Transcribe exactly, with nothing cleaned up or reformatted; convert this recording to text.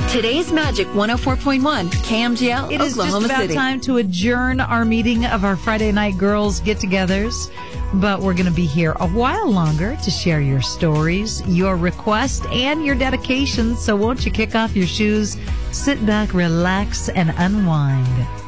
Today's Magic one oh four point one, K M G L, It is Oklahoma just about City. time to adjourn our meeting of our Friday night girls get-togethers. But we're going to be here a while longer to share your stories, your requests, and your dedications. So won't you kick off your shoes, sit back, relax, and unwind.